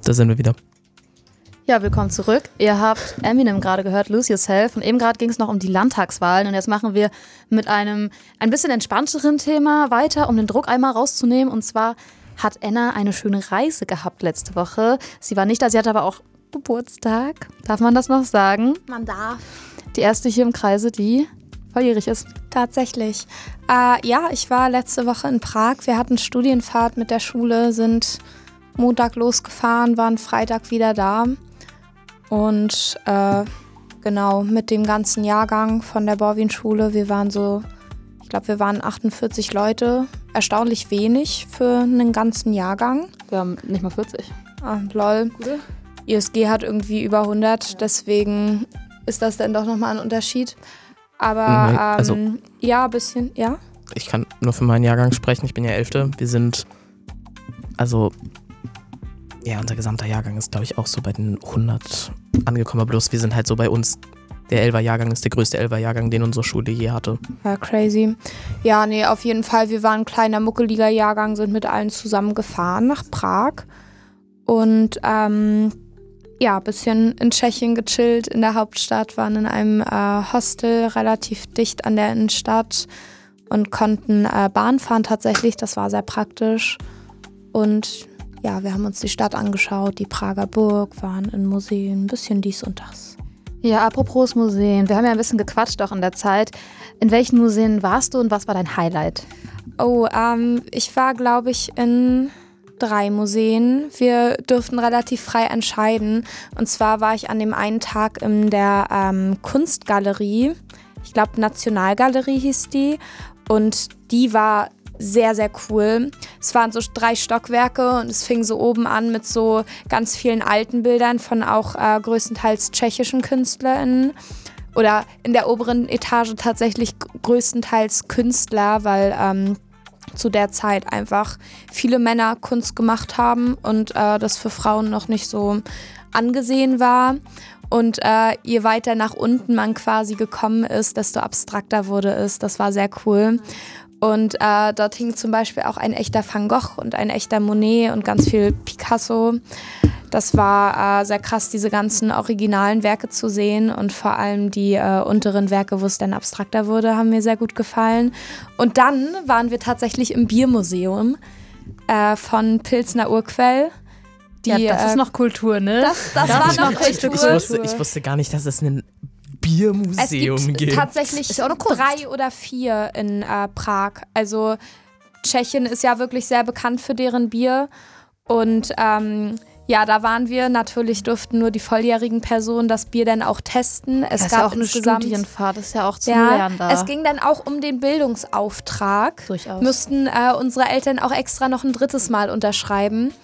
Da sind wir wieder. Ja, willkommen zurück. Ihr habt Eminem gerade gehört, Lose Yourself. Und eben gerade ging es noch um die Landtagswahlen. Und jetzt machen wir mit einem ein bisschen entspannteren Thema weiter, um den Druck einmal rauszunehmen. Und zwar hat Enna eine schöne Reise gehabt letzte Woche. Sie war nicht da, sie hatte aber auch Geburtstag. Darf man das noch sagen? Man darf. Die erste hier im Kreise, die volljährig ist. Tatsächlich. Ja, ich war letzte Woche in Prag. Wir hatten Studienfahrt mit der Schule, sind Montag losgefahren, waren Freitag wieder da. Und genau, mit dem ganzen Jahrgang von der Borwin-Schule, wir waren 48 Leute. Erstaunlich wenig für einen ganzen Jahrgang. Wir haben nicht mal 40. Lol. Gute. ISG hat irgendwie über 100, deswegen ist das dann doch nochmal ein Unterschied. Aber Nee, also- ja, ein bisschen, ja. Ich kann nur für meinen Jahrgang sprechen, ich bin ja 11. Wir sind, unser gesamter Jahrgang ist, glaube ich, auch so bei den 100 angekommen. Bloß wir sind halt so bei uns, der 11er-Jahrgang ist der größte 11er-Jahrgang, den unsere Schule je hatte. Ja, crazy. Ja, nee, auf jeden Fall, wir waren ein kleiner, muckeliger Jahrgang, sind mit allen zusammen gefahren nach Prag. Und ein bisschen in Tschechien gechillt, in der Hauptstadt, waren in einem Hostel relativ dicht an der Innenstadt und konnten Bahn fahren tatsächlich, das war sehr praktisch. Und ja, wir haben uns die Stadt angeschaut, die Prager Burg, waren in Museen, ein bisschen dies und das. Ja, apropos Museen. Wir haben ja ein bisschen gequatscht auch in der Zeit. In welchen Museen warst du und was war dein Highlight? Oh, ich war, glaube ich, in 3 Museen. Wir durften relativ frei entscheiden. Und zwar war ich an dem einen Tag in der Kunstgalerie. Ich glaube, Nationalgalerie hieß die. Und die war sehr, sehr cool. Es waren so 3 Stockwerke und es fing so oben an mit so ganz vielen alten Bildern von auch größtenteils tschechischen KünstlerInnen. Oder in der oberen Etage tatsächlich größtenteils Künstler, weil zu der Zeit einfach viele Männer Kunst gemacht haben und das für Frauen noch nicht so angesehen war. Und je weiter nach unten man quasi gekommen ist, desto abstrakter wurde es. Das war sehr cool. Und dort hing zum Beispiel auch ein echter Van Gogh und ein echter Monet und ganz viel Picasso. Das war sehr krass, diese ganzen originalen Werke zu sehen und vor allem die unteren Werke, wo es dann abstrakter wurde, haben mir sehr gut gefallen. Und dann waren wir tatsächlich im Biermuseum von Pilsner Urquell. Das ist noch Kultur, ne? Das war noch Kultur. Ich wusste gar nicht, dass es ein Biermuseum Es gibt. Tatsächlich Ist ja auch eine Kunst. 3 oder 4 in Prag. Also Tschechien ist ja wirklich sehr bekannt für deren Bier. Und da waren wir. Natürlich durften nur die volljährigen Personen das Bier dann auch testen. Es Das ist gab ja auch eine insgesamt, Studienfahrt, das ist ja auch zu lernen da. es ging dann auch um den Bildungsauftrag. Durchaus. Müssten unsere Eltern auch extra noch ein 3. Mal unterschreiben.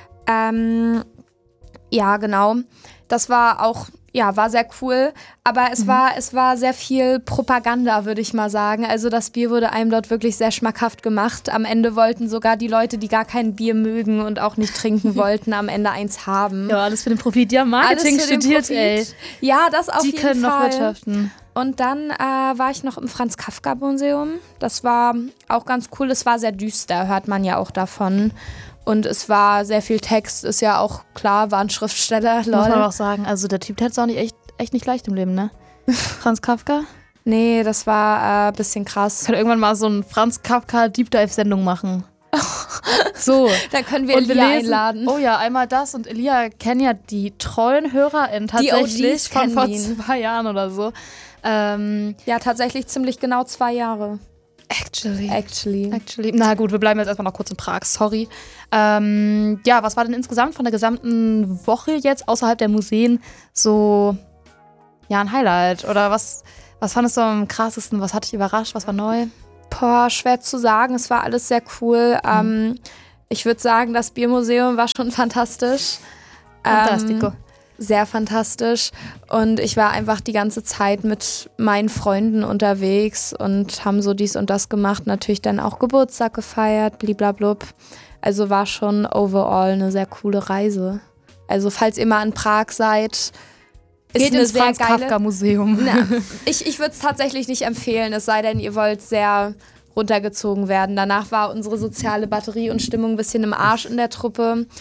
Ja, genau. Das war auch, war sehr cool. Aber es war sehr viel Propaganda, würde ich mal sagen. Also das Bier wurde einem dort wirklich sehr schmackhaft gemacht. Am Ende wollten sogar die Leute, die gar kein Bier mögen und auch nicht trinken wollten, am Ende eins haben. Ja, alles für den Profit. Die haben Marketing Alles für den studiert, Profit. ey. Ja, das auf Die jeden können noch Fall. wirtschaften. Und dann war ich noch im Franz-Kafka-Museum. Das war auch ganz cool. Es war sehr düster, hört man ja auch davon. Und es war sehr viel Text, ist ja auch klar, war ein Schriftsteller. Muss man auch sagen, also der Typ, der hat es auch nicht echt nicht leicht im Leben, ne? Franz Kafka? Nee, das war ein bisschen krass. Kann irgendwann mal so eine Franz Kafka Deep Dive Sendung machen. So. Da können wir Und Elia lesen, einladen. Oh ja, einmal das und Elia kennen ja die treuen HörerInnen tatsächlich OGs von vor kennen ihn. 2 Jahren oder so. Ja, tatsächlich ziemlich genau 2 Jahre. Actually. Na gut, wir bleiben jetzt erstmal noch kurz in Prag, sorry. Was war denn insgesamt von der gesamten Woche jetzt außerhalb der Museen so ein Highlight? Oder was fandest du am krassesten? Was hat dich überrascht? Was war neu? Boah, schwer zu sagen. Es war alles sehr cool. Ich würde sagen, das Biermuseum war schon fantastisch. Fantastico. Sehr fantastisch. Und ich war einfach die ganze Zeit mit meinen Freunden unterwegs und haben so dies und das gemacht. Natürlich dann auch Geburtstag gefeiert, bliblablub. Also war schon overall eine sehr coole Reise. Also falls ihr mal in Prag seid, Geht eine ins sehr Franz geile... Kafka Museum. Na, ich würde es tatsächlich nicht empfehlen, es sei denn, ihr wollt sehr runtergezogen werden. Danach war unsere soziale Batterie und Stimmung ein bisschen im Arsch in der Truppe.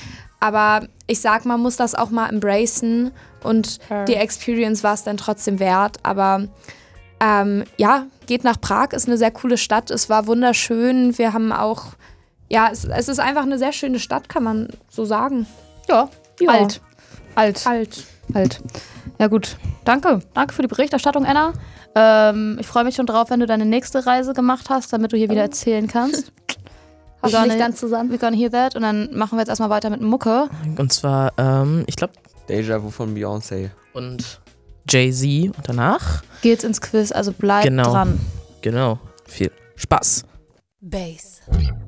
Aber ich sag, man muss das auch mal embracen und die Experience war es dann trotzdem wert. Aber geht nach Prag, ist eine sehr coole Stadt. Es war wunderschön. Wir haben auch, es ist einfach eine sehr schöne Stadt, kann man so sagen. Ja. Alt. Alt. Ja gut, danke für die Berichterstattung, Anna. Ich freue mich schon drauf, wenn du deine nächste Reise gemacht hast, damit du hier wieder erzählen kannst. Hoffentlich dann zusammen. We're gonna hear that. Und dann machen wir jetzt erstmal weiter mit Mucke. Und zwar, ich glaube, Deja Vu von Beyoncé. Und Jay-Z. Und danach geht's ins Quiz, also bleib dran. Genau. Viel Spaß. Bass.